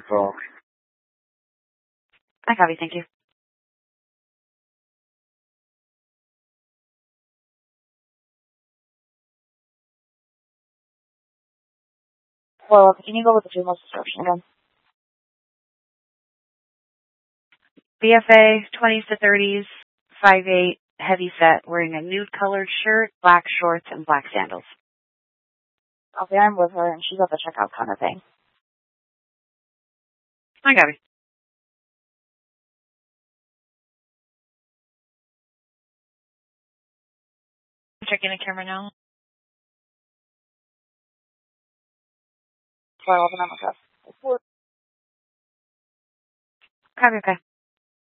Paul. I copy, thank you. Well, can you go with the two most description again? BFA, 20s to 30s, 5'8", heavy set, wearing a nude-colored shirt, black shorts, and black sandals. Okay, I'm with her, and she's at the checkout counter thing. I copy. Checking the camera now. So I open up my cuff. Copy, okay.